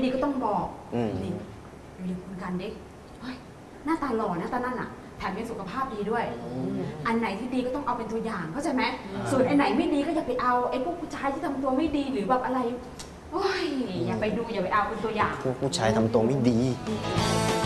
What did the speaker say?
ดีก็ต้องบอกนี่ดูคุณกันดิหน้าตาหล่อหน้าตานั่นอ่ะแถมยังสุขภาพดีด้วยอันไหนที่ดีก็ต้องเอาเป็นตัวอย่างเข้าใจไหมส่วนอันไหนไม่ดีก็อย่าไปเอาไอ้พวกผู้ชายที่ทำตัวไม่ดีหรือแบบอะไรโอ้ยอย่าไปดูอย่าไปเอาเป็นตัวอย่างพวกผู้ชายทำตัวไม่ดี